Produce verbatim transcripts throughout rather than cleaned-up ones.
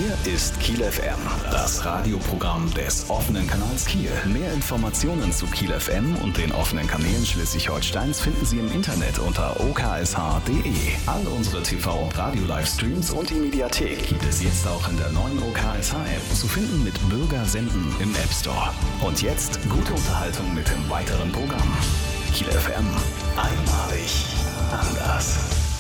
Hier ist Kiel F M, das Radioprogramm des offenen Kanals Kiel. Mehr Informationen zu Kiel F M und den offenen Kanälen Schleswig-Holsteins finden Sie im Internet unter o k s h punkt d e. All unsere T V- und Radio-Livestreams und die Mediathek gibt es jetzt auch in der neuen O K S H-App, zu finden mit Bürger senden im App Store. Und jetzt gute Unterhaltung mit dem weiteren Programm. Kiel F M, einmalig anders.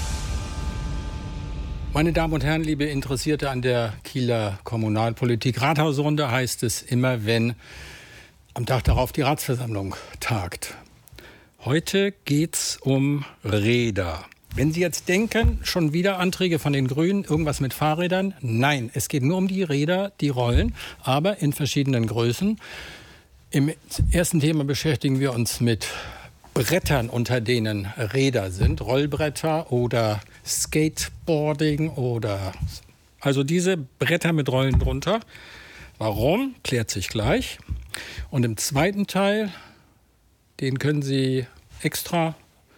Meine Damen und Herren, liebe Interessierte an der Kieler Kommunalpolitik, Rathausrunde heißt es immer, wenn am Tag darauf die Ratsversammlung tagt. Heute geht's um Räder. Wenn Sie jetzt denken, schon wieder Anträge von den Grünen, irgendwas mit Fahrrädern? Nein, es geht nur um die Räder, die rollen, aber in verschiedenen Größen. Im ersten Thema beschäftigen wir uns mit Brettern, unter denen Räder sind, Rollbretter oder Skateboarding oder also diese Bretter mit Rollen drunter. Warum? Klärt sich gleich. Und im zweiten Teil, den können Sie extra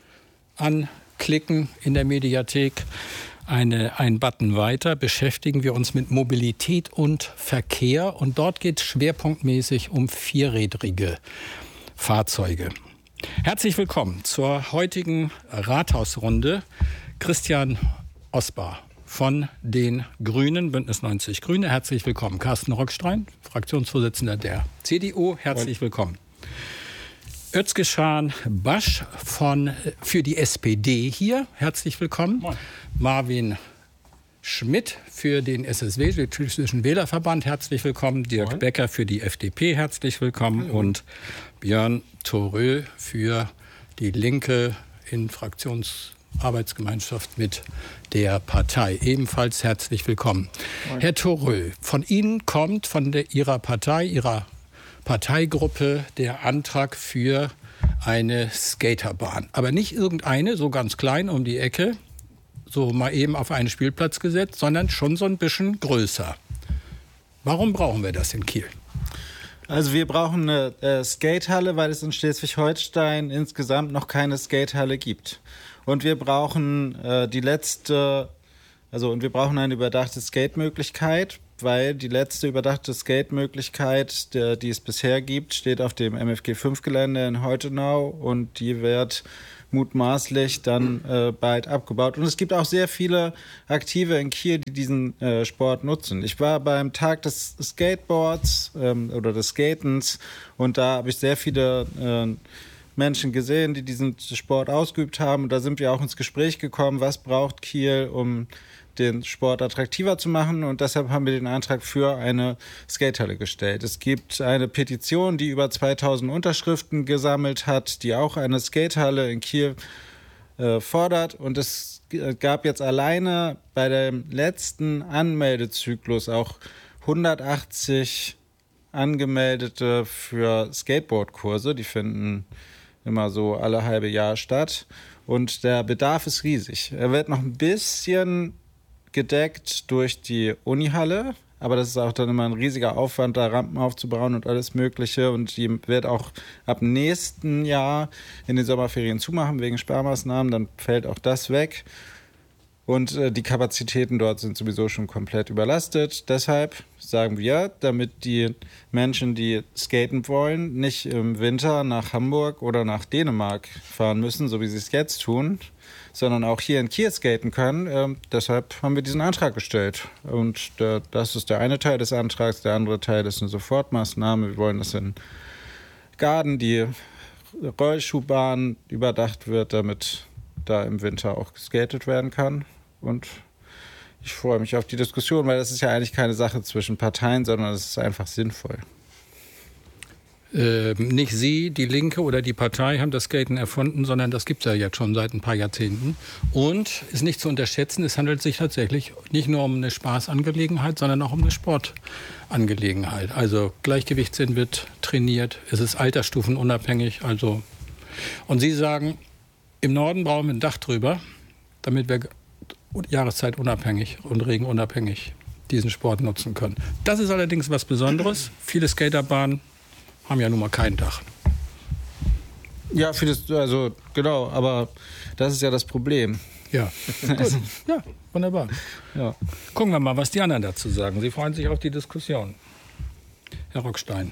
anklicken in der Mediathek, eine, ein Button weiter, beschäftigen wir uns mit Mobilität und Verkehr. Und dort geht es schwerpunktmäßig um vierrädrige Fahrzeuge. Herzlich willkommen zur heutigen Rathausrunde. Christian Osbar von den Grünen, Bündnis neunzig Grüne. Herzlich willkommen. Carsten Rockstrein, Fraktionsvorsitzender der C D U. Herzlich willkommen. Özgeschan Basch von, für die S P D hier. Herzlich willkommen. Moin. Marvin Schmidt für den S S W, den Schleswigischen Wählerverband. Herzlich willkommen. Dirk Moin. Becker für die F D P. Herzlich willkommen. Hallo. Und Björn Thorö für die Linke in Fraktionsarbeitsgemeinschaft mit der Partei. Ebenfalls herzlich willkommen. Moin. Herr Thorö, von Ihnen kommt, von der, Ihrer Partei, Ihrer Parteigruppe, der Antrag für eine Skaterbahn. Aber nicht irgendeine, so ganz klein um die Ecke, so mal eben auf einen Spielplatz gesetzt, sondern schon so ein bisschen größer. Warum brauchen wir das in Kiel? Also wir brauchen eine äh, Skatehalle, weil es in Schleswig-Holstein insgesamt noch keine Skatehalle gibt. Und wir brauchen äh, die letzte, also und wir brauchen eine überdachte Skate-Möglichkeit, weil die letzte überdachte Skate-Möglichkeit, der, die es bisher gibt, steht auf dem M F G fünf Gelände in Heutenau und die wird mutmaßlich dann äh, bald abgebaut. Und es gibt auch sehr viele Aktive in Kiel, die diesen äh, Sport nutzen. Ich war beim Tag des Skateboards ähm, oder des Skatens und da habe ich sehr viele äh, Menschen gesehen, die diesen Sport ausgeübt haben. Und da sind wir auch ins Gespräch gekommen, was braucht Kiel, um den Sport attraktiver zu machen, und deshalb haben wir den Antrag für eine Skatehalle gestellt. Es gibt eine Petition, die über zweitausend Unterschriften gesammelt hat, die auch eine Skatehalle in Kiel äh, fordert, und es gab jetzt alleine bei dem letzten Anmeldezyklus auch hundertachtzig Angemeldete für Skateboardkurse, die finden immer so alle halbe Jahr statt, und der Bedarf ist riesig. Er wird noch ein bisschen gedeckt durch die Unihalle, aber das ist auch dann immer ein riesiger Aufwand, da Rampen aufzubauen und alles Mögliche, und die wird auch ab nächsten Jahr in den Sommerferien zumachen wegen Sparmaßnahmen, dann fällt auch das weg, und äh, die Kapazitäten dort sind sowieso schon komplett überlastet. Deshalb sagen wir, damit die Menschen, die skaten wollen, nicht im Winter nach Hamburg oder nach Dänemark fahren müssen, so wie sie es jetzt tun, sondern auch hier in Kiel skaten können. Ähm, deshalb haben wir diesen Antrag gestellt. Und der, das ist der eine Teil des Antrags. Der andere Teil ist eine Sofortmaßnahme. Wir wollen, dass in Gaden die Rollschuhbahn überdacht wird, damit da im Winter auch geskatet werden kann. Und ich freue mich auf die Diskussion, weil das ist ja eigentlich keine Sache zwischen Parteien, sondern es ist einfach sinnvoll. Äh, nicht Sie, die Linke oder die Partei haben das Skaten erfunden, sondern das gibt es ja jetzt schon seit ein paar Jahrzehnten. Und ist nicht zu unterschätzen, es handelt sich tatsächlich nicht nur um eine Spaßangelegenheit, sondern auch um eine Sportangelegenheit. Also Gleichgewichtssinn wird trainiert, es ist altersstufenunabhängig. Also. Und Sie sagen, im Norden brauchen wir ein Dach drüber, damit wir jahreszeitunabhängig und regenunabhängig diesen Sport nutzen können. Das ist allerdings was Besonderes. Viele Skaterbahnen haben ja nun mal kein Dach. Ja, vieles, also genau, aber das ist ja das Problem. Ja, gut. Ja, wunderbar. Ja. Gucken wir mal, was die anderen dazu sagen. Sie freuen sich auf die Diskussion. Herr Rockstein.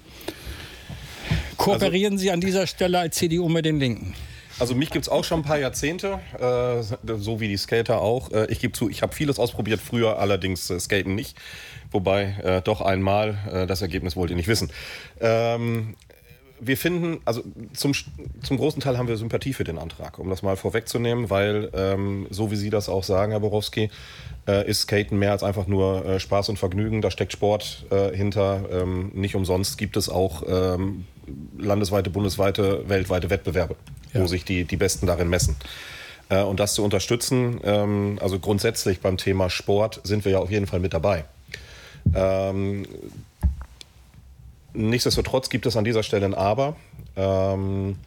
Kooperieren also, Sie an dieser Stelle als C D U mit den Linken? Also mich gibt es auch schon ein paar Jahrzehnte, äh, so wie die Skater auch. Äh, ich gebe zu, ich habe vieles ausprobiert, früher allerdings äh, Skaten nicht. Wobei äh, doch einmal, äh, das Ergebnis wollt ihr nicht wissen. Ähm, wir finden, also zum, zum großen Teil haben wir Sympathie für den Antrag, um das mal vorwegzunehmen, weil, ähm, so wie Sie das auch sagen, Herr Borowski, äh, ist Skaten mehr als einfach nur äh, Spaß und Vergnügen. Da steckt Sport äh, hinter. Ähm, nicht umsonst gibt es auch ähm, landesweite, bundesweite, weltweite Wettbewerbe, ja, wo sich die, die Besten darin messen. Äh, und das zu unterstützen, ähm, also grundsätzlich beim Thema Sport sind wir ja auf jeden Fall mit dabei. Ähm, nichtsdestotrotz gibt es an dieser Stelle ein Aber. Ähm,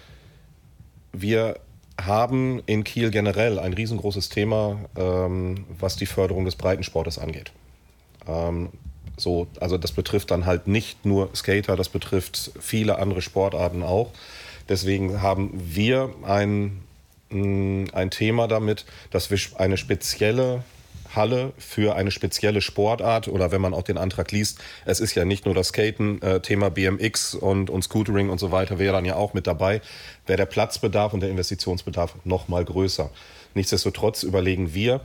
wir haben in Kiel generell ein riesengroßes Thema, ähm, was die Förderung des Breitensportes angeht. Ähm, so, also das betrifft dann halt nicht nur Skater, das betrifft viele andere Sportarten auch. Deswegen haben wir ein, ein Thema damit, dass wir eine spezielle Halle für eine spezielle Sportart, oder wenn man auch den Antrag liest, es ist ja nicht nur das Skaten, äh, Thema B M X und, und Scootering und so weiter wäre dann ja auch mit dabei, wäre der Platzbedarf und der Investitionsbedarf noch mal größer. Nichtsdestotrotz überlegen wir,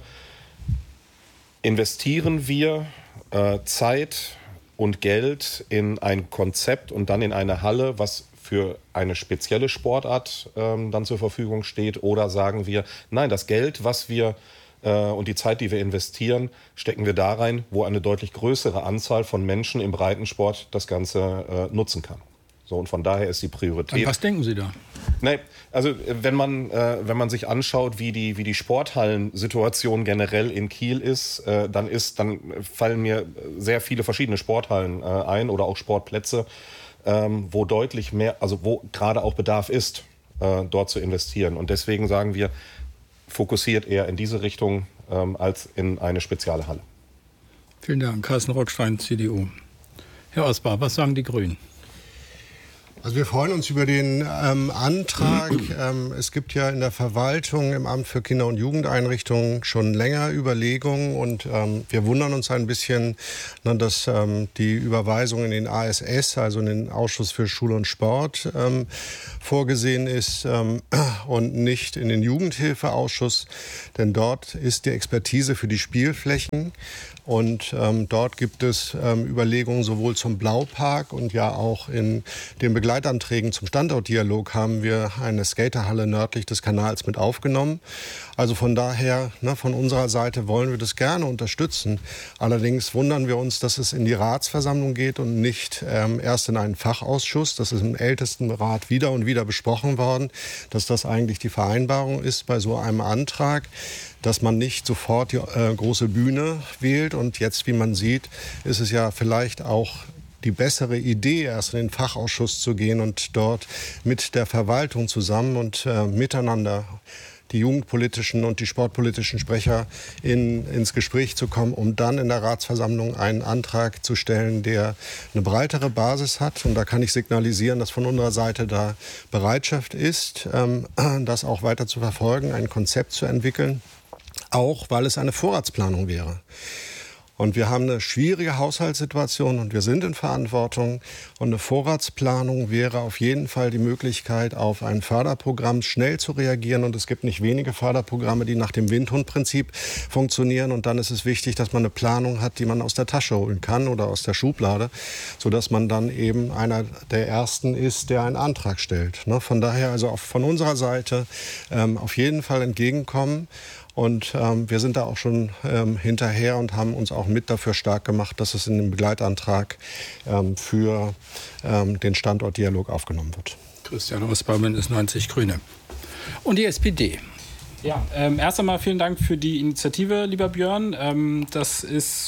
investieren wir äh, Zeit und Geld in ein Konzept und dann in eine Halle, was für eine spezielle Sportart ähm, dann zur Verfügung steht, oder sagen wir, nein, das Geld, was wir und die Zeit, die wir investieren, stecken wir da rein, wo eine deutlich größere Anzahl von Menschen im Breitensport das Ganze äh, nutzen kann. So, und von daher ist die Priorität. An was denken Sie da? Nee, also wenn man, äh, wenn man sich anschaut, wie die, wie die Sporthallensituation generell in Kiel ist, äh, dann ist, dann fallen mir sehr viele verschiedene Sporthallen äh, ein oder auch Sportplätze, ähm, wo deutlich mehr, also wo gerade auch Bedarf ist, äh, dort zu investieren. Und deswegen sagen wir, fokussiert eher in diese Richtung ähm, als in eine spezielle Halle. Vielen Dank. Carsten Rockstein, C D U. Herr Osbar, was sagen die Grünen? Also wir freuen uns über den ähm, Antrag. Ähm, es gibt ja in der Verwaltung im Amt für Kinder- und Jugendeinrichtungen schon länger Überlegungen, und ähm, wir wundern uns ein bisschen, ne, dass ähm, die Überweisung in den A S S, also in den Ausschuss für Schule und Sport, ähm, vorgesehen ist ähm, und nicht in den Jugendhilfeausschuss, denn dort ist die Expertise für die Spielflächen. Und ähm, dort gibt es ähm, Überlegungen sowohl zum Blaupark, und ja auch in den Begleitanträgen zum Standortdialog haben wir eine Skaterhalle nördlich des Kanals mit aufgenommen. Also von daher, ne, von unserer Seite wollen wir das gerne unterstützen. Allerdings wundern wir uns, dass es in die Ratsversammlung geht und nicht ähm, erst in einen Fachausschuss. Das ist im Ältestenrat wieder und wieder besprochen worden, dass das eigentlich die Vereinbarung ist bei so einem Antrag, dass man nicht sofort die äh, große Bühne wählt. Und jetzt, wie man sieht, ist es ja vielleicht auch die bessere Idee, erst in den Fachausschuss zu gehen und dort mit der Verwaltung zusammen und äh, miteinander die jugendpolitischen und die sportpolitischen Sprecher in, ins Gespräch zu kommen, um dann in der Ratsversammlung einen Antrag zu stellen, der eine breitere Basis hat. Und da kann ich signalisieren, dass von unserer Seite da Bereitschaft ist, ähm, das auch weiter zu verfolgen, ein Konzept zu entwickeln, auch weil es eine Vorratsplanung wäre. Und wir haben eine schwierige Haushaltssituation und wir sind in Verantwortung. Und eine Vorratsplanung wäre auf jeden Fall die Möglichkeit, auf ein Förderprogramm schnell zu reagieren. Und es gibt nicht wenige Förderprogramme, die nach dem Windhund-Prinzip funktionieren. Und dann ist es wichtig, dass man eine Planung hat, die man aus der Tasche holen kann oder aus der Schublade, sodass man dann eben einer der Ersten ist, der einen Antrag stellt. Von daher also auch von unserer Seite ähm, auf jeden Fall entgegenkommen. Und ähm, wir sind da auch schon ähm, hinterher und haben uns auch mit dafür stark gemacht, dass es in den Begleitantrag ähm, für ähm, den Standortdialog aufgenommen wird. Christian Osbar ist neunzig Grüne. Und die S P D? Ja, ähm, erst einmal vielen Dank für die Initiative, lieber Björn. Ähm, das ist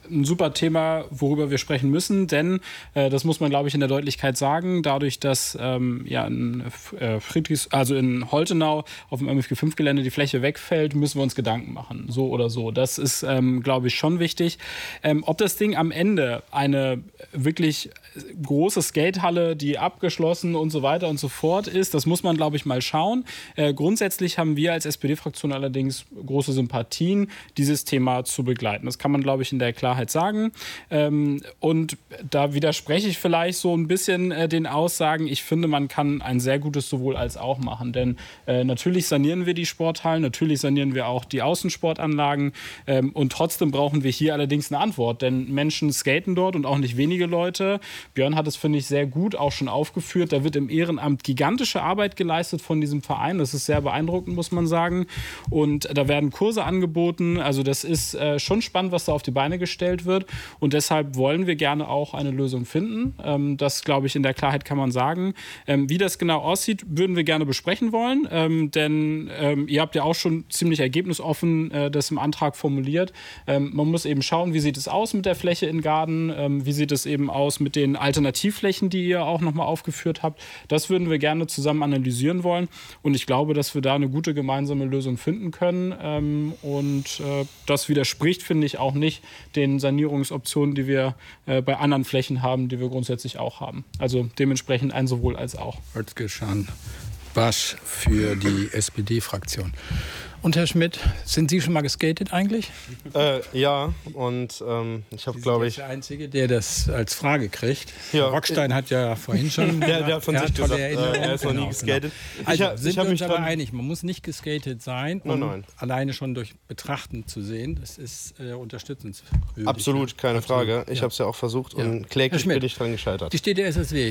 ein super Thema, worüber wir sprechen müssen, denn äh, das muss man, glaube ich, in der Deutlichkeit sagen, dadurch, dass ähm, ja in äh, Friedrichs, also in Holtenau auf dem M F G fünf Gelände die Fläche wegfällt, müssen wir uns Gedanken machen, so oder so. Das ist, ähm, glaube ich, schon wichtig. Ähm, ob das Ding am Ende eine wirklich große Skatehalle, die abgeschlossen und so weiter und so fort ist, das muss man, glaube ich, mal schauen. Äh, grundsätzlich haben wir als S P D-Fraktion allerdings große Sympathien, dieses Thema zu begleiten. Das kann man, glaube ich, in der Klarheit sagen. Ähm, und da widerspreche ich vielleicht so ein bisschen äh, den Aussagen. Ich finde, man kann ein sehr gutes sowohl als auch machen. Denn äh, natürlich sanieren wir die Sporthallen, natürlich sanieren wir auch die Außensportanlagen. Ähm, und trotzdem brauchen wir hier allerdings eine Antwort. Denn Menschen skaten dort und auch nicht wenige Leute. Björn hat es, finde ich, sehr gut auch schon aufgeführt. Da wird im Ehrenamt gigantische Arbeit geleistet von diesem Verein. Das ist sehr beeindruckend, muss man sagen. Und da werden Kurse angeboten. Also das ist äh, schon spannend, was da auf die Beine gestellt wird. Und deshalb wollen wir gerne auch eine Lösung finden. Ähm, das, glaube ich, in der Klarheit kann man sagen. Ähm, wie das genau aussieht, würden wir gerne besprechen wollen. Ähm, denn ähm, ihr habt ja auch schon ziemlich ergebnisoffen äh, das im Antrag formuliert. Ähm, man muss eben schauen, wie sieht es aus mit der Fläche in Garden? Ähm, wie sieht es eben aus mit den Alternativflächen, die ihr auch nochmal aufgeführt habt? Das würden wir gerne zusammen analysieren wollen. Und ich glaube, dass wir da eine gute gemeinsame Lösung finden können. Ähm, und äh, das widerspricht, finde ich, auch nicht den Sanierungsoptionen, die wir äh, bei anderen Flächen haben, die wir grundsätzlich auch haben. Also dementsprechend ein sowohl als auch. Özgeschan Basch für die S P D-Fraktion. Und Herr Schmidt, sind Sie schon mal geskatet eigentlich? Äh, ja, und ähm, ich habe, glaube ich... der Einzige, der das als Frage kriegt. Ja. Rockstein hat ja vorhin schon... der, der hat von sich gesagt, äh, er ist noch nie geskatet. Genau. Also ich, sind ich wir uns mich aber dann, einig, man muss nicht geskatet sein, um nein, nein. alleine schon durch Betrachten zu sehen. Das ist äh, unterstützenswürdig. Absolut, keine Absolut. Frage. Ich ja. habe es ja auch versucht ja. und kläglich bin ich dran gescheitert. Wie steht der S S W?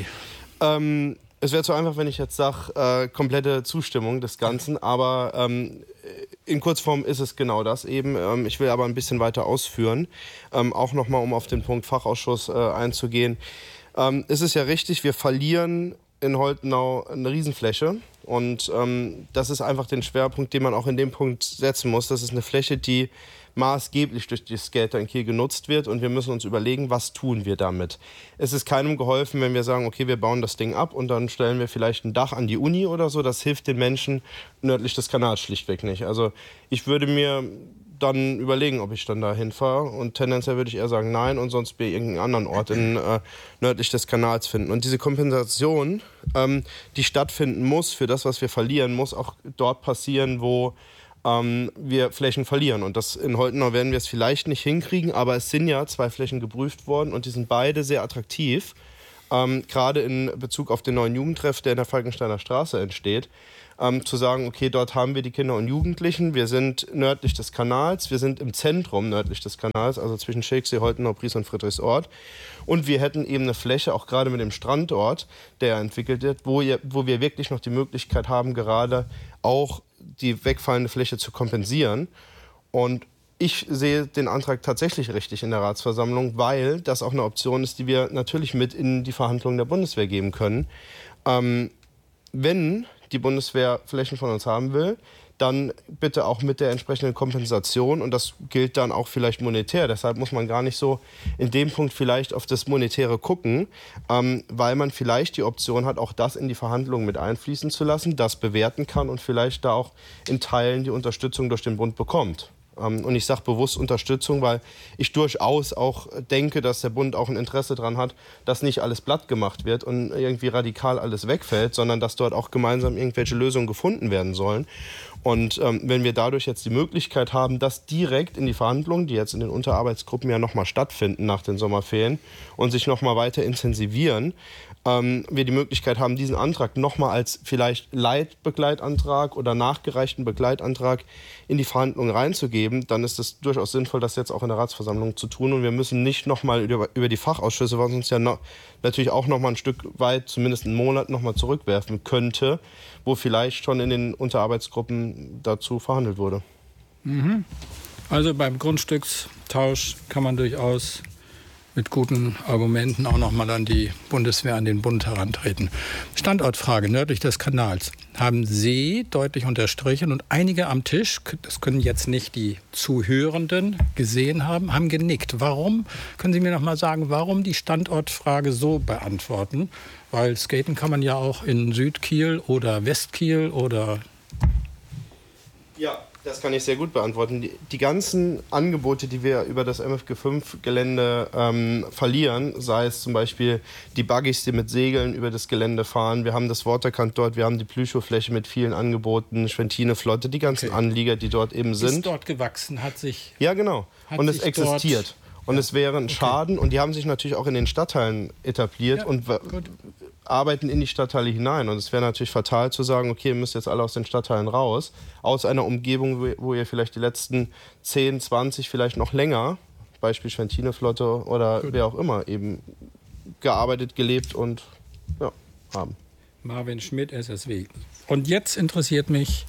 Ähm, es wäre zu einfach, wenn ich jetzt sage, äh, komplette Zustimmung des Ganzen, aber ähm, in Kurzform ist es genau das eben. Ähm, ich will aber ein bisschen weiter ausführen, ähm, auch nochmal, um auf den Punkt Fachausschuss äh, einzugehen. Ähm, es ist ja richtig, wir verlieren in Holtenau eine Riesenfläche und ähm, das ist einfach den Schwerpunkt, den man auch in dem Punkt setzen muss. Das ist eine Fläche, die maßgeblich durch die Skater in Kiel genutzt wird und wir müssen uns überlegen, was tun wir damit. Es ist keinem geholfen, wenn wir sagen, okay, wir bauen das Ding ab und dann stellen wir vielleicht ein Dach an die Uni oder so. Das hilft den Menschen nördlich des Kanals schlichtweg nicht. Also ich würde mir dann überlegen, ob ich dann da hinfahre und tendenziell würde ich eher sagen nein und sonst bei irgendeinem anderen Ort in, äh, nördlich des Kanals finden. Und diese Kompensation, ähm, die stattfinden muss für das, was wir verlieren, muss auch dort passieren, wo Ähm, wir Flächen verlieren. Und das in Holtenau werden wir es vielleicht nicht hinkriegen, aber es sind ja zwei Flächen geprüft worden und die sind beide sehr attraktiv. Ähm, gerade in Bezug auf den neuen Jugendtreff, der in der Falkensteiner Straße entsteht, ähm, zu sagen, okay, dort haben wir die Kinder und Jugendlichen, wir sind nördlich des Kanals, wir sind im Zentrum nördlich des Kanals, also zwischen Schilksee, Holtenau, Pries und Friedrichsort. Und wir hätten eben eine Fläche, auch gerade mit dem Strandort, der entwickelt wird, wo, ihr, wo wir wirklich noch die Möglichkeit haben, gerade auch die wegfallende Fläche zu kompensieren. Und ich sehe den Antrag tatsächlich richtig in der Ratsversammlung, weil das auch eine Option ist, die wir natürlich mit in die Verhandlungen der Bundeswehr geben können. Ähm, wenn die Bundeswehr Flächen von uns haben will, dann bitte auch mit der entsprechenden Kompensation und das gilt dann auch vielleicht monetär. Deshalb muss man gar nicht so in dem Punkt vielleicht auf das Monetäre gucken, ähm, weil man vielleicht die Option hat, auch das in die Verhandlungen mit einfließen zu lassen, das bewerten kann und vielleicht da auch in Teilen die Unterstützung durch den Bund bekommt. Ähm, und ich sage bewusst Unterstützung, weil ich durchaus auch denke, dass der Bund auch ein Interesse daran hat, dass nicht alles platt gemacht wird und irgendwie radikal alles wegfällt, sondern dass dort auch gemeinsam irgendwelche Lösungen gefunden werden sollen. Und ähm, wenn wir dadurch jetzt die Möglichkeit haben, das direkt in die Verhandlungen, die jetzt in den Unterarbeitsgruppen ja nochmal stattfinden nach den Sommerferien und sich nochmal weiter intensivieren, ähm, wir die Möglichkeit haben, diesen Antrag nochmal als vielleicht Leitbegleitantrag oder nachgereichten Begleitantrag in die Verhandlungen reinzugeben, dann ist es durchaus sinnvoll, das jetzt auch in der Ratsversammlung zu tun. Und wir müssen nicht nochmal über, über die Fachausschüsse, was uns ja no, natürlich auch nochmal ein Stück weit, zumindest einen Monat, nochmal zurückwerfen könnte, wo vielleicht schon in den Unterarbeitsgruppen dazu verhandelt wurde. Mhm. Also beim Grundstückstausch kann man durchaus mit guten Argumenten auch nochmal an die Bundeswehr, an den Bund herantreten. Standortfrage nördlich des Kanals haben Sie deutlich unterstrichen und einige am Tisch, das können jetzt nicht die Zuhörenden gesehen haben, haben genickt. Warum? Können Sie mir noch mal sagen, warum die Standortfrage so beantworten? Weil skaten kann man ja auch in Südkiel oder Westkiel oder... Ja, das kann ich sehr gut beantworten. Die, die ganzen Angebote, die wir über das M F G fünf Gelände ähm, verlieren, sei es zum Beispiel die Buggies, die mit Segeln über das Gelände fahren, wir haben das Waterkant dort, wir haben die Plüschofläche mit vielen Angeboten, Schwentine-Flotte, die ganzen okay. Anlieger, die dort eben sind. Ist dort gewachsen, hat sich... Ja, genau. Und es existiert. Und ja. es wäre ein okay. Schaden. Und die haben sich natürlich auch in den Stadtteilen etabliert ja, und w- arbeiten in die Stadtteile hinein. Und es wäre natürlich fatal zu sagen, okay, ihr müsst jetzt alle aus den Stadtteilen raus. Aus einer Umgebung, wo, wo ihr vielleicht die letzten zehn, zwanzig, vielleicht noch länger, Beispiel Schwentine-Flotte oder Gut. wer auch immer, eben gearbeitet, gelebt und ja, haben. Marvin Schmidt, S S W. Und jetzt interessiert mich,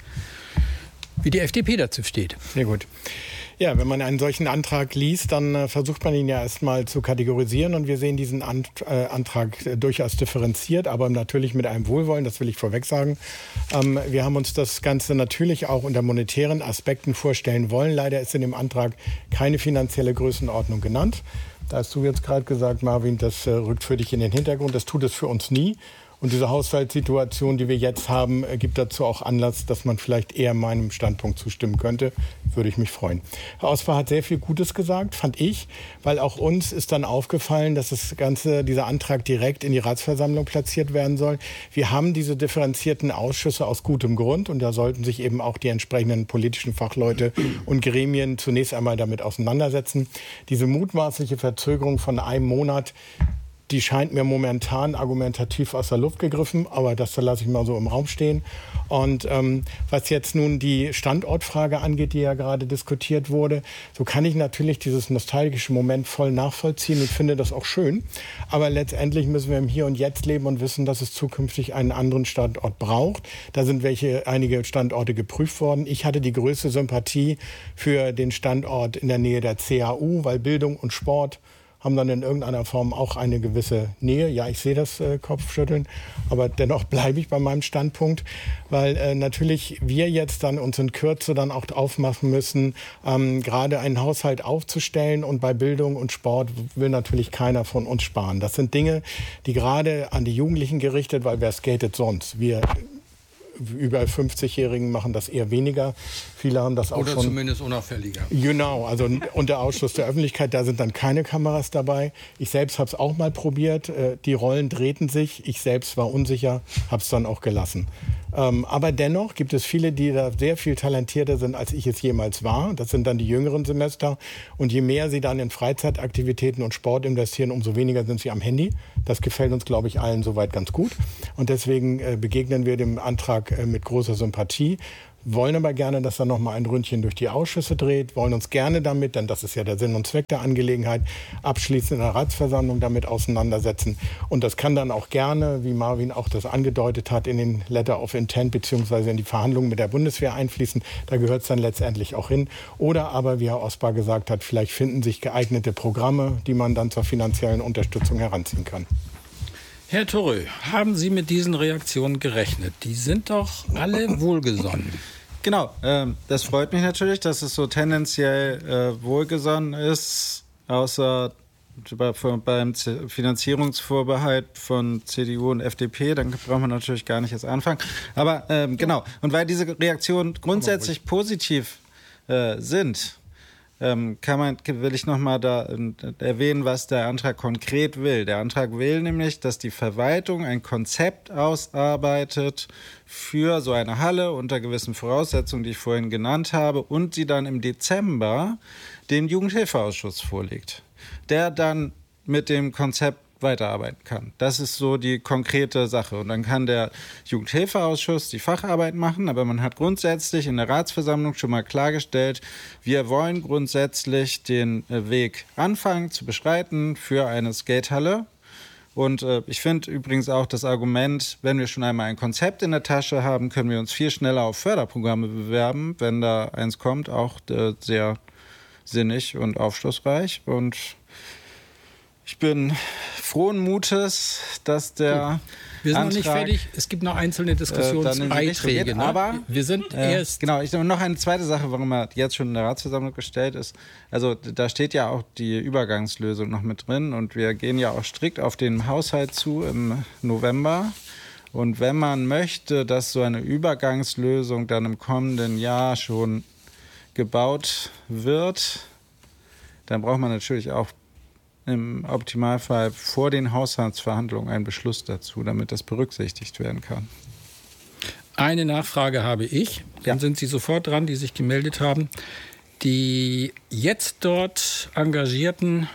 wie die F D P dazu steht. Sehr gut. Ja, wenn man einen solchen Antrag liest, dann äh, versucht man ihn ja erstmal zu kategorisieren und wir sehen diesen Ant- äh, Antrag äh, durchaus differenziert, aber natürlich mit einem Wohlwollen, das will ich vorweg sagen. Ähm, wir haben uns das Ganze natürlich auch unter monetären Aspekten vorstellen wollen. Leider ist in dem Antrag keine finanzielle Größenordnung genannt. Da hast du jetzt gerade gesagt, Marvin, das äh, rückt für dich in den Hintergrund. Das tut es für uns nie. Und diese Haushaltssituation, die wir jetzt haben, gibt dazu auch Anlass, dass man vielleicht eher meinem Standpunkt zustimmen könnte. Würde ich mich freuen. Herr Osper hat sehr viel Gutes gesagt, fand ich, weil auch uns ist dann aufgefallen, dass das Ganze, dieser Antrag direkt in die Ratsversammlung platziert werden soll. Wir haben diese differenzierten Ausschüsse aus gutem Grund und da sollten sich eben auch die entsprechenden politischen Fachleute und Gremien zunächst einmal damit auseinandersetzen. Diese mutmaßliche Verzögerung von einem Monat, die scheint mir momentan argumentativ aus der Luft gegriffen, aber das lasse ich mal so im Raum stehen. Und ähm, was jetzt nun die Standortfrage angeht, die ja gerade diskutiert wurde, so kann ich natürlich dieses nostalgische Moment voll nachvollziehen und finde das auch schön. Aber letztendlich müssen wir im Hier und Jetzt leben und wissen, dass es zukünftig einen anderen Standort braucht. Da sind welche, einige Standorte geprüft worden. Ich hatte die größte Sympathie für den Standort in der Nähe der C A U, weil Bildung und Sport haben dann in irgendeiner Form auch eine gewisse Nähe. Ja, ich sehe das äh, Kopfschütteln, aber dennoch bleibe ich bei meinem Standpunkt, weil äh, natürlich wir jetzt dann uns in Kürze dann auch aufmachen müssen, ähm, gerade einen Haushalt aufzustellen und bei Bildung und Sport will natürlich keiner von uns sparen. Das sind Dinge, die gerade an die Jugendlichen gerichtet, weil wer skatet sonst? Wir über fünfzigjährigen machen das eher weniger. Viele haben das auch Oder schon. Oder zumindest unauffälliger. Genau, also unter Ausschluss der Öffentlichkeit, da sind dann keine Kameras dabei. Ich selbst habe es auch mal probiert. Die Rollen drehten sich. Ich selbst war unsicher, habe es dann auch gelassen. Aber dennoch gibt es viele, die da sehr viel talentierter sind, als ich es jemals war. Das sind dann die jüngeren Semester. Und je mehr sie dann in Freizeitaktivitäten und Sport investieren, umso weniger sind sie am Handy. Das gefällt uns, glaube ich, allen soweit ganz gut. Und deswegen begegnen wir dem Antrag mit großer Sympathie, wollen aber gerne, dass er noch mal ein Ründchen durch die Ausschüsse dreht, wollen uns gerne damit, denn das ist ja der Sinn und Zweck der Angelegenheit, abschließend in der Ratsversammlung damit auseinandersetzen. Und das kann dann auch gerne, wie Marvin auch das angedeutet hat, in den Letter of Intent beziehungsweise in die Verhandlungen mit der Bundeswehr einfließen. Da gehört es dann letztendlich auch hin. Oder aber, wie Herr Osbar gesagt hat, vielleicht finden sich geeignete Programme, die man dann zur finanziellen Unterstützung heranziehen kann. Herr Thorö, haben Sie mit diesen Reaktionen gerechnet? Die sind doch alle wohlgesonnen. Genau, ähm, das freut mich natürlich, dass es so tendenziell äh, wohlgesonnen ist, außer beim Finanzierungsvorbehalt von C D U und F D P, dann braucht man natürlich gar nicht jetzt anfangen. Aber ähm, genau, und weil diese Reaktionen grundsätzlich positiv äh, sind, Ähm, kann man, will ich nochmal da äh, erwähnen, was der Antrag konkret will. Der Antrag will nämlich, dass die Verwaltung ein Konzept ausarbeitet für so eine Halle unter gewissen Voraussetzungen, die ich vorhin genannt habe, und sie dann im Dezember dem Jugendhilfeausschuss vorlegt, der dann mit dem Konzept weiterarbeiten kann. Das ist so die konkrete Sache. Und dann kann der Jugendhilfeausschuss die Facharbeit machen, aber man hat grundsätzlich in der Ratsversammlung schon mal klargestellt, wir wollen grundsätzlich den Weg anfangen zu beschreiten für eine Skatehalle. Und äh, ich finde übrigens auch das Argument, wenn wir schon einmal ein Konzept in der Tasche haben, können wir uns viel schneller auf Förderprogramme bewerben, wenn da eins kommt, auch äh, sehr sinnig und aufschlussreich. Und Ich bin frohen Mutes, dass der Wir sind Antrag, noch nicht fertig. Es gibt noch einzelne Diskussionsbeiträge. Geht, Ne? aber wir sind äh, erst. Genau, ich noch eine zweite Sache, warum er jetzt schon in der Ratsversammlung gestellt ist. Also da steht ja auch die Übergangslösung noch mit drin und wir gehen ja auch strikt auf den Haushalt zu im November. Und wenn man möchte, dass so eine Übergangslösung dann im kommenden Jahr schon gebaut wird, dann braucht man natürlich auch im Optimalfall vor den Haushaltsverhandlungen einen Beschluss dazu, damit das berücksichtigt werden kann. Eine Nachfrage habe ich. Dann Ja. sind Sie sofort dran, die sich gemeldet haben. Die jetzt dort engagierten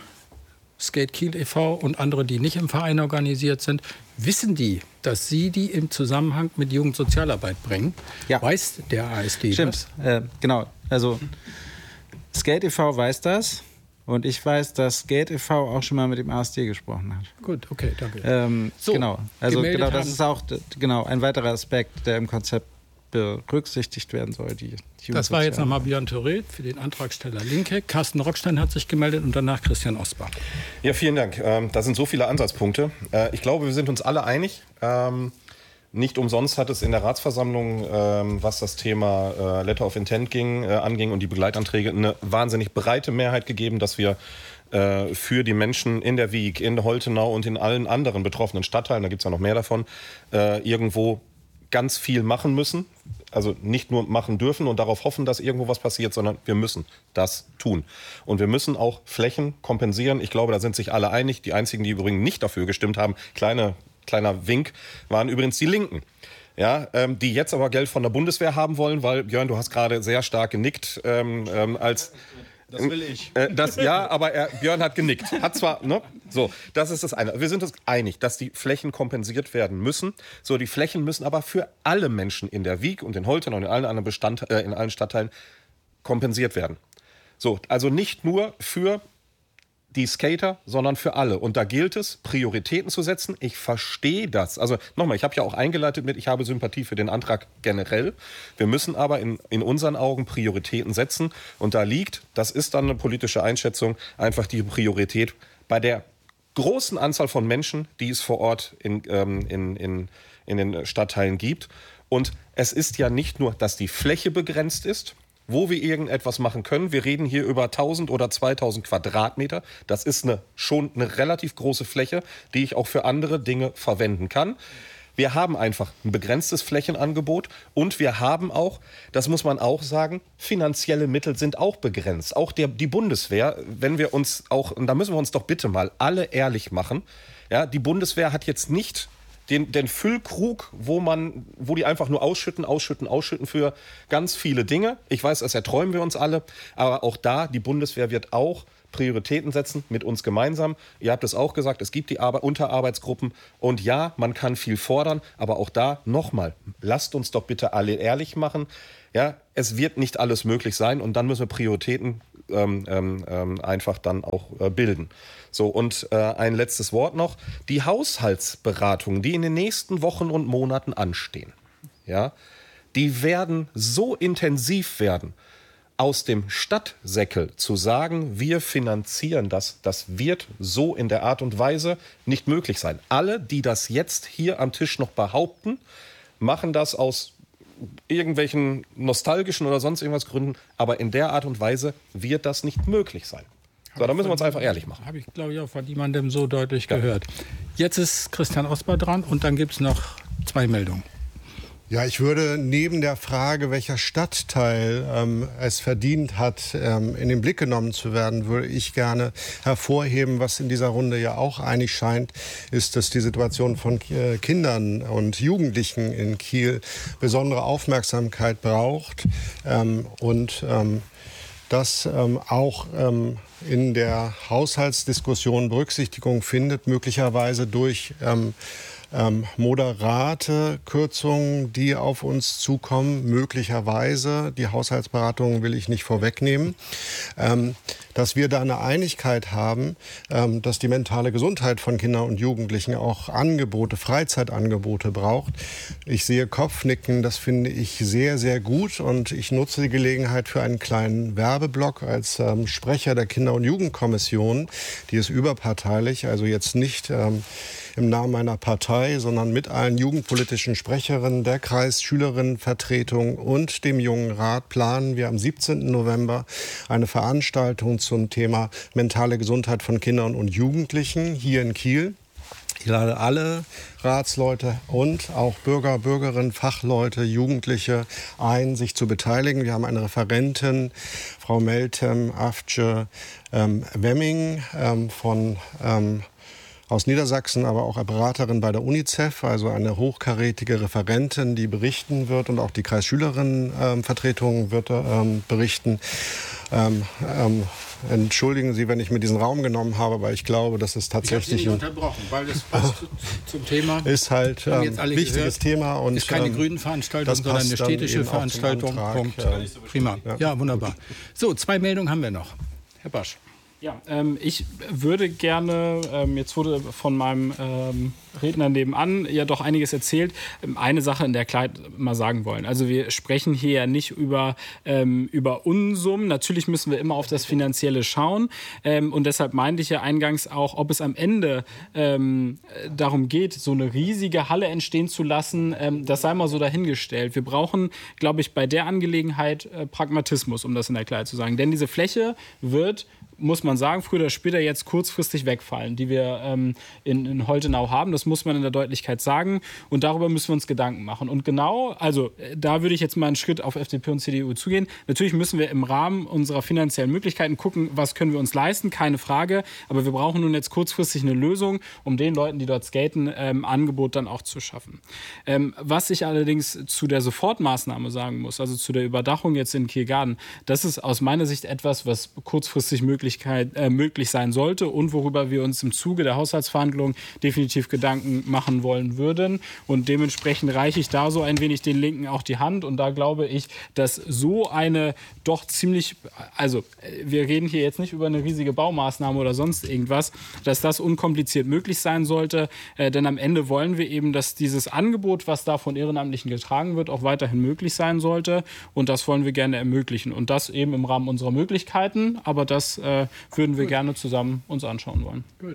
Skate Kiel e V und andere, die nicht im Verein organisiert sind, wissen die, dass Sie die im Zusammenhang mit Jugendsozialarbeit bringen? Ja. Weiß der A S D Stimmt, das? äh, genau. Also Skate e V weiß das. Und ich weiß, dass Skate e V auch schon mal mit dem A S D gesprochen hat. Gut, okay, danke. Ähm, So, genau. Also gemeldet genau, das haben- ist auch d- genau ein weiterer Aspekt, der im Konzept berücksichtigt werden soll. Die, die Das war jetzt Jugendsozial- nochmal Björn Thöret für den Antragsteller Linke. Carsten Rockstein hat sich gemeldet und danach Christian Osbach. Ja, vielen Dank. Ähm, da sind so viele Ansatzpunkte. Äh, ich glaube, wir sind uns alle einig. Ähm, nicht umsonst hat es in der Ratsversammlung, ähm, was das Thema äh, Letter of Intent ging, äh, anging und die Begleitanträge, eine wahnsinnig breite Mehrheit gegeben, dass wir äh, für die Menschen in der Wieg, in Holtenau und in allen anderen betroffenen Stadtteilen, da gibt es ja noch mehr davon, äh, irgendwo ganz viel machen müssen. Also nicht nur machen dürfen und darauf hoffen, dass irgendwo was passiert, sondern wir müssen das tun. Und wir müssen auch Flächen kompensieren. Ich glaube, da sind sich alle einig. Die einzigen, die übrigens nicht dafür gestimmt haben, kleine, kleiner Wink, waren übrigens die Linken. Ja, ähm, die jetzt aber Geld von der Bundeswehr haben wollen, weil, Björn, du hast gerade sehr stark genickt, ähm, ähm, als... Das will ich. Äh, das, ja, aber er, Björn hat genickt. Hat zwar, ne? So, das ist das eine. Wir sind uns einig, dass die Flächen kompensiert werden müssen. So, die Flächen müssen aber für alle Menschen in der Wieg und in Holten und in allen anderen Bestand, äh, in allen Stadtteilen kompensiert werden. So, also nicht nur für die Skater, sondern für alle. Und da gilt es, Prioritäten zu setzen. Ich verstehe das. Also nochmal, ich habe ja auch eingeleitet mit, ich habe Sympathie für den Antrag generell. Wir müssen aber in, in unseren Augen Prioritäten setzen. Und da liegt, das ist dann eine politische Einschätzung, einfach die Priorität bei der großen Anzahl von Menschen, die es vor Ort in, ähm, in, in, in den Stadtteilen gibt. Und es ist ja nicht nur, dass die Fläche begrenzt ist, wo wir irgendetwas machen können. Wir reden hier über tausend oder zweitausend Quadratmeter. Das ist eine, schon eine relativ große Fläche, die ich auch für andere Dinge verwenden kann. Wir haben einfach ein begrenztes Flächenangebot und wir haben auch, das muss man auch sagen, finanzielle Mittel sind auch begrenzt. Auch der, die Bundeswehr, wenn wir uns auch, und da müssen wir uns doch bitte mal alle ehrlich machen, ja, die Bundeswehr hat jetzt nicht Den, den Füllkrug, wo man, wo die einfach nur ausschütten, ausschütten, ausschütten für ganz viele Dinge. Ich weiß, das erträumen wir uns alle, aber auch da, die Bundeswehr wird auch Prioritäten setzen mit uns gemeinsam. Ihr habt es auch gesagt, es gibt die Arbe- Unterarbeitsgruppen und ja, man kann viel fordern, aber auch da nochmal, lasst uns doch bitte alle ehrlich machen. Ja, es wird nicht alles möglich sein und dann müssen wir Prioritäten ähm, ähm, einfach dann auch äh, bilden. So, und äh, ein letztes Wort noch. Die Haushaltsberatungen, die in den nächsten Wochen und Monaten anstehen, ja, die werden so intensiv werden, aus dem Stadtsäckel zu sagen, wir finanzieren das, das wird so in der Art und Weise nicht möglich sein. Alle, die das jetzt hier am Tisch noch behaupten, machen das aus irgendwelchen nostalgischen oder sonst irgendwas Gründen, aber in der Art und Weise wird das nicht möglich sein. So, da müssen wir uns einfach ehrlich machen. Habe ich, glaube ich, auch von niemandem so deutlich gehört. Jetzt ist Christian Osbach dran und dann gibt es noch zwei Meldungen. Ja, ich würde neben der Frage, welcher Stadtteil ähm, es verdient hat, ähm, in den Blick genommen zu werden, würde ich gerne hervorheben, was in dieser Runde ja auch einig scheint, ist, dass die Situation von äh, Kindern und Jugendlichen in Kiel besondere Aufmerksamkeit braucht ähm, und ähm, das ähm, auch ähm, in der Haushaltsdiskussion Berücksichtigung findet, möglicherweise durch ähm, Ähm, moderate Kürzungen, die auf uns zukommen, möglicherweise. Die Haushaltsberatungen will ich nicht vorwegnehmen. Ähm, dass wir da eine Einigkeit haben, ähm, dass die mentale Gesundheit von Kindern und Jugendlichen auch Angebote, Freizeitangebote braucht. Ich sehe Kopfnicken, das finde ich sehr, sehr gut und ich nutze die Gelegenheit für einen kleinen Werbeblock als ähm, Sprecher der Kinder- und Jugendkommission. Die ist überparteilich, also jetzt nicht ähm, im Namen einer Partei, sondern mit allen jugendpolitischen Sprecherinnen der Kreisschülerinnenvertretung und dem Jungen Rat planen wir am siebzehnten November eine Veranstaltung zum Thema mentale Gesundheit von Kindern und Jugendlichen hier in Kiel. Ich lade alle Ratsleute und auch Bürger, Bürgerinnen, Fachleute, Jugendliche ein, sich zu beteiligen. Wir haben eine Referentin, Frau Meltem Afce ähm, Wemming ähm, von ähm, aus Niedersachsen, aber auch Beraterin bei der UNICEF, also eine hochkarätige Referentin, die berichten wird und auch die Kreisschülerinnenvertretung wird ähm, berichten. Ähm, ähm, entschuldigen Sie, wenn ich mir diesen Raum genommen habe, aber ich glaube, das ist tatsächlich ich habe Sie nicht unterbrochen, weil das passt zum Thema. Ist halt ein ähm, wichtiges gehört. Thema. Und, ist keine ähm, Grünen-Veranstaltung, sondern eine städtische Veranstaltung. Punkt. Ja. Prima. Ja. ja, wunderbar. So, zwei Meldungen haben wir noch. Herr Basch. Ja, ähm, ich würde gerne, ähm, jetzt wurde von meinem ähm, Redner nebenan ja doch einiges erzählt, ähm, eine Sache in der Klarheit mal sagen wollen. Also wir sprechen hier ja nicht über, ähm, über Unsummen. Natürlich müssen wir immer auf das Finanzielle schauen. Ähm, und deshalb meinte ich ja eingangs auch, ob es am Ende ähm, darum geht, so eine riesige Halle entstehen zu lassen, ähm, das sei mal so dahingestellt. Wir brauchen, glaube ich, bei der Angelegenheit äh, Pragmatismus, um das in der Klarheit zu sagen. Denn diese Fläche wird, muss man sagen, früher oder später jetzt kurzfristig wegfallen, die wir ähm, in, in Holtenau haben. Das muss man in der Deutlichkeit sagen. Und darüber müssen wir uns Gedanken machen. Und genau, also da würde ich jetzt mal einen Schritt auf F D P und C D U zugehen. Natürlich müssen wir im Rahmen unserer finanziellen Möglichkeiten gucken, was können wir uns leisten, keine Frage. Aber wir brauchen nun jetzt kurzfristig eine Lösung, um den Leuten, die dort skaten, ähm, Angebot dann auch zu schaffen. Ähm, was ich allerdings zu der Sofortmaßnahme sagen muss, also zu der Überdachung jetzt in Kielgarden, das ist aus meiner Sicht etwas, was kurzfristig möglich Äh, möglich sein sollte und worüber wir uns im Zuge der Haushaltsverhandlungen definitiv Gedanken machen wollen würden. Und dementsprechend reiche ich da so ein wenig den Linken auch die Hand. Und da glaube ich, dass so eine doch ziemlich, also wir reden hier jetzt nicht über eine riesige Baumaßnahme oder sonst irgendwas, dass das unkompliziert möglich sein sollte. Äh, denn am Ende wollen wir eben, dass dieses Angebot, was da von Ehrenamtlichen getragen wird, auch weiterhin möglich sein sollte. Und das wollen wir gerne ermöglichen. Und das eben im Rahmen unserer Möglichkeiten. Aber das äh, würden wir Gut. gerne zusammen uns anschauen wollen. Gut.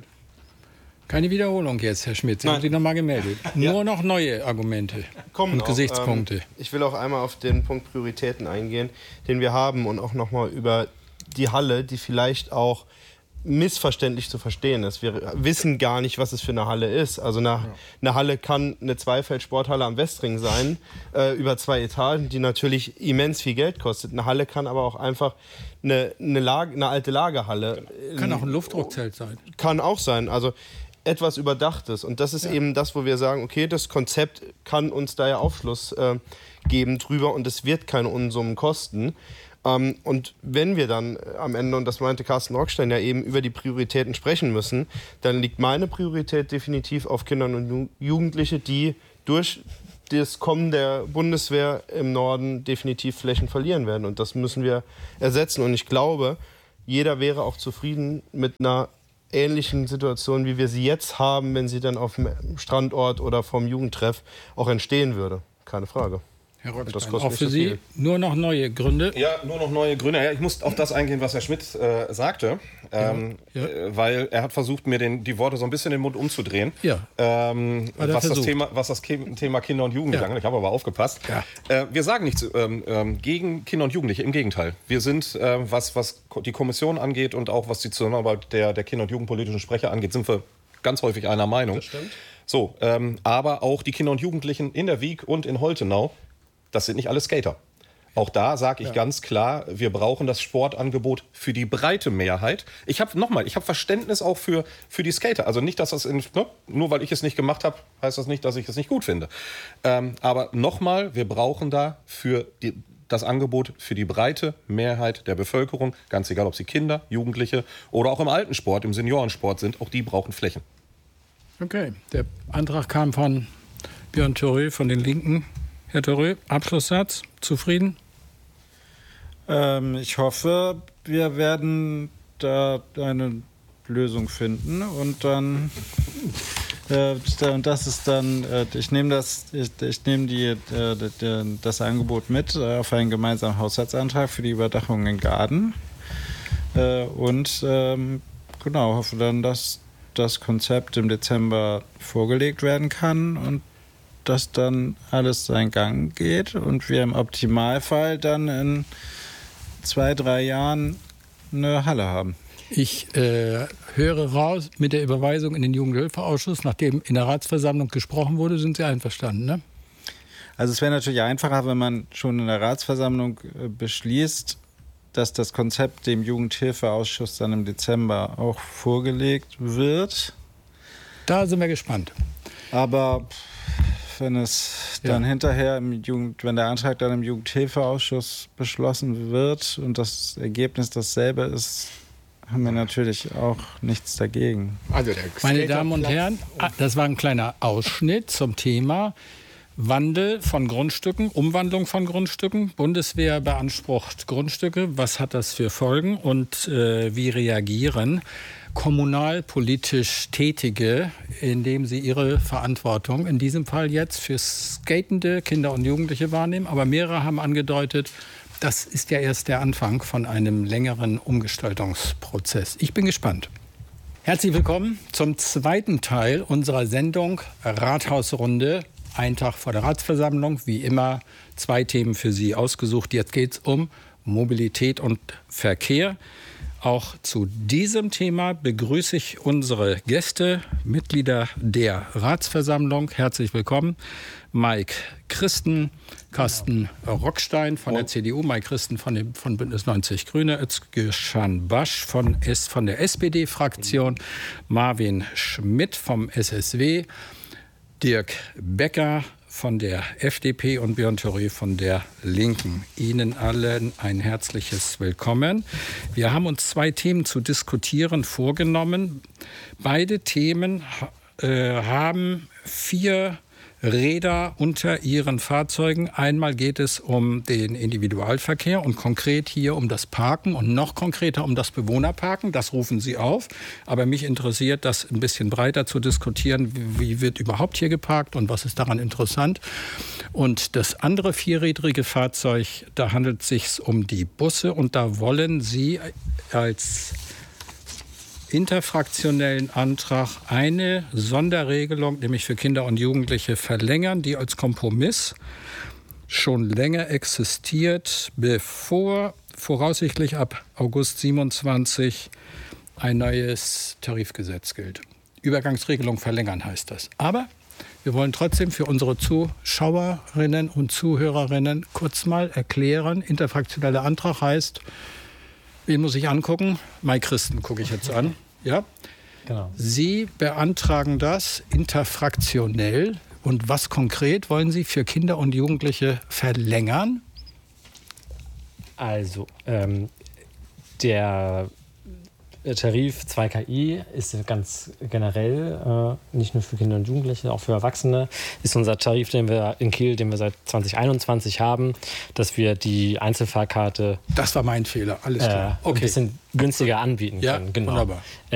Keine Wiederholung jetzt, Herr Schmidt. Sie haben sich noch mal gemeldet. Ja. Nur noch neue Argumente Kommen und noch. Gesichtspunkte. Ähm, ich will auch einmal auf den Punkt Prioritäten eingehen, den wir haben und auch noch mal über die Halle, die vielleicht auch missverständlich zu verstehen ist. Wir wissen gar nicht, was es für eine Halle ist. Also eine, ja. eine Halle kann eine Zweifeld-Sporthalle am Westring sein, äh, über zwei Etagen, die natürlich immens viel Geld kostet. Eine Halle kann aber auch einfach eine, eine, Lager, eine alte Lagerhalle. Genau. Kann auch ein Luftdruckzelt sein. Kann auch sein. Also etwas Überdachtes. Und das ist ja. eben das, wo wir sagen, okay, das Konzept kann uns da ja Aufschluss äh, geben drüber und es wird keine Unsummen kosten. Ähm, und wenn wir dann am Ende, und das meinte Carsten Rockstein ja eben, über die Prioritäten sprechen müssen, dann liegt meine Priorität definitiv auf Kindern und Ju- Jugendliche, die durch das Kommen der Bundeswehr im Norden definitiv Flächen verlieren werden. Und das müssen wir ersetzen. Und ich glaube, jeder wäre auch zufrieden mit einer ähnlichen Situation, wie wir sie jetzt haben, wenn sie dann auf dem Strandort oder vom Jugendtreff auch entstehen würde. Keine Frage. Herr Rockstein, auch für Sie viel. nur noch neue Gründe? Ja, nur noch neue Gründe. Ja, ich muss auf das eingehen, was Herr Schmidt äh, sagte, ähm, ja, ja. Äh, weil er hat versucht, mir den, die Worte so ein bisschen in den Mund umzudrehen, ja. ähm, was, das Thema, was das Thema Kinder und Jugendliche angeht. Ja. Ich habe aber aufgepasst. Ja. Äh, wir sagen nichts ähm, ähm, gegen Kinder und Jugendliche, im Gegenteil. Wir sind, äh, was, was die Kommission angeht und auch was die Zusammenarbeit der, der Kinder- und Jugendpolitischen Sprecher angeht, sind wir ganz häufig einer Meinung. Das stimmt. So, ähm, aber auch die Kinder und Jugendlichen in der Wiek und in Holtenau, das sind nicht alle Skater. Auch da sage ich ja. ganz klar, wir brauchen das Sportangebot für die breite Mehrheit. Ich habe nochmal, ich habe Verständnis auch für, für die Skater. Also nicht, dass das in, ne, nur weil ich es nicht gemacht habe, heißt das nicht, dass ich es nicht gut finde. Ähm, aber nochmal, wir brauchen da für die, das Angebot für die breite Mehrheit der Bevölkerung, ganz egal, ob sie Kinder, Jugendliche oder auch im Altensport, im Seniorensport sind, auch die brauchen Flächen. Okay, der Antrag kam von Björn Thorö von den Linken. Herr Thorö, Abschlusssatz, zufrieden? Ähm, ich hoffe, wir werden da eine Lösung finden und dann äh, das ist dann äh, ich nehme das ich, ich nehme die, äh, die das Angebot mit äh, auf einen gemeinsamen Haushaltsantrag für die Überdachung in Gaden äh, und ähm, genau hoffe dann, dass das Konzept im Dezember vorgelegt werden kann und dass dann alles seinen Gang geht und wir im Optimalfall dann in zwei, drei Jahren eine Halle haben. Ich äh, höre raus, mit der Überweisung in den Jugendhilfeausschuss, nachdem in der Ratsversammlung gesprochen wurde, sind Sie einverstanden, ne? Also es wäre natürlich einfacher, wenn man schon in der Ratsversammlung äh, beschließt, dass das Konzept dem Jugendhilfeausschuss dann im Dezember auch vorgelegt wird. Da sind wir gespannt. Aber wenn es dann ja. hinterher im Jugend, wenn der Antrag dann im Jugendhilfeausschuss beschlossen wird und das Ergebnis dasselbe ist, haben wir natürlich auch nichts dagegen. Also meine Damen und Herren, das war ein kleiner Ausschnitt zum Thema Wandel von Grundstücken, Umwandlung von Grundstücken. Bundeswehr beansprucht Grundstücke. Was hat das für Folgen und äh, wie reagieren kommunalpolitisch Tätige, indem sie ihre Verantwortung in diesem Fall jetzt für skatende Kinder und Jugendliche wahrnehmen? Aber mehrere haben angedeutet, das ist ja erst der Anfang von einem längeren Umgestaltungsprozess. Ich bin gespannt. Herzlich willkommen zum zweiten Teil unserer Sendung Rathausrunde. Ein Tag vor der Ratsversammlung, wie immer, zwei Themen für Sie ausgesucht. Jetzt geht es um Mobilität und Verkehr. Auch zu diesem Thema begrüße ich unsere Gäste, Mitglieder der Ratsversammlung. Herzlich willkommen. Mike Christen, Carsten Rockstein von der C D U, Mike Christen von, dem, von Bündnis neunzig Grüne, Özcan Basch von, S, von der S P D-Fraktion, Marvin Schmidt vom S S W, Dirk Becker von der F D P und Björn Thoré von der Linken. Ihnen allen ein herzliches Willkommen. Wir haben uns zwei Themen zu diskutieren vorgenommen. Beide Themen äh, haben vier Räder unter ihren Fahrzeugen. Einmal geht es um den Individualverkehr und konkret hier um das Parken und noch konkreter um das Bewohnerparken. Das rufen Sie auf. Aber mich interessiert, das ein bisschen breiter zu diskutieren. Wie wird überhaupt hier geparkt und was ist daran interessant? Und das andere vierrädrige Fahrzeug, da handelt es sich um die Busse und da wollen Sie als interfraktionellen Antrag eine Sonderregelung, nämlich für Kinder und Jugendliche, verlängern, die als Kompromiss schon länger existiert, bevor voraussichtlich ab August siebenundzwanzig ein neues Tarifgesetz gilt. Übergangsregelung verlängern heißt das. Aber wir wollen trotzdem für unsere Zuschauerinnen und Zuhörerinnen kurz mal erklären, interfraktioneller Antrag heißt, wen muss ich angucken? Mike Christen gucke ich jetzt an. Ja? Genau. Sie beantragen das interfraktionell. Und was konkret wollen Sie für Kinder und Jugendliche verlängern? Also, ähm, der Tarif zwei K I ist ganz generell, äh, nicht nur für Kinder und Jugendliche, auch für Erwachsene, ist unser Tarif, den wir in Kiel, den wir seit zwanzig einundzwanzig haben, dass wir die Einzelfahrkarte... Das war mein Fehler, alles klar. Äh, okay. Ein bisschen günstiger anbieten können. Ja, genau. Wunderbar.